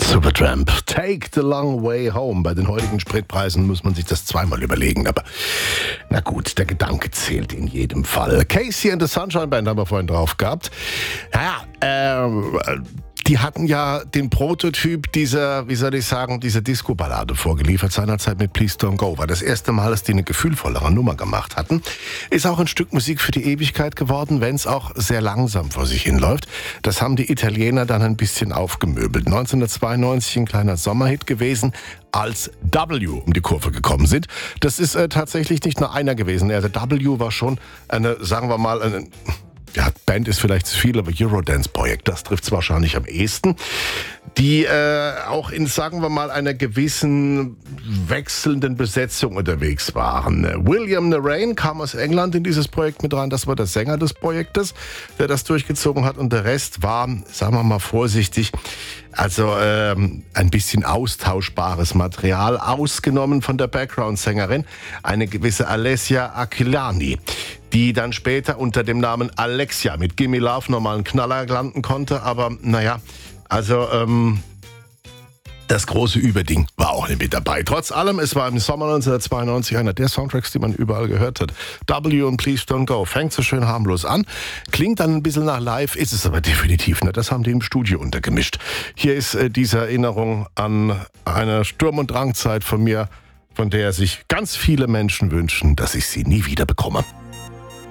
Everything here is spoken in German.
Supertramp, Take the Long Way Home. Bei den heutigen Spritpreisen muss man sich das zweimal überlegen, aber na gut, der Gedanke zählt in jedem Fall. Casey and the Sunshine Band haben wir vorhin drauf gehabt. Die hatten ja den Prototyp dieser, dieser Disco-Ballade vorgeliefert, seinerzeit mit Please Don't Go. War das erste Mal, dass die eine gefühlvollere Nummer gemacht hatten. Ist auch ein Stück Musik für die Ewigkeit geworden, wenn es auch sehr langsam vor sich hinläuft. Das haben die Italiener dann ein bisschen aufgemöbelt. 1992 ein kleiner Sommerhit gewesen, als W um die Kurve gekommen sind. Das ist tatsächlich nicht nur einer gewesen. Also W war schon eine, sagen wir mal, eine... Ja, Band ist vielleicht zu viel, aber Eurodance-Projekt, das trifft es wahrscheinlich am ehesten. Die auch in, sagen wir mal, einer gewissen wechselnden Besetzung unterwegs waren. William Narain kam aus England in dieses Projekt mit rein. Das war der Sänger des Projektes, der das durchgezogen hat. Und der Rest war, sagen wir mal vorsichtig, also ein bisschen austauschbares Material, ausgenommen von der Background-Sängerin, eine gewisse Alessia Aquilani, die dann später unter dem Namen Alexia mit Gimme Love nochmal einen Knaller landen konnte. Aber naja, also das große Überding war auch nicht mit dabei. Trotz allem, es war im Sommer 1992 einer der Soundtracks, die man überall gehört hat. W und Please Don't Go. Fängt so schön harmlos an, klingt dann ein bisschen nach live, ist es aber definitiv nicht. Das haben die im Studio untergemischt. Hier ist diese Erinnerung an eine Sturm- und Drangzeit von mir, von der sich ganz viele Menschen wünschen, dass ich sie nie wieder bekomme.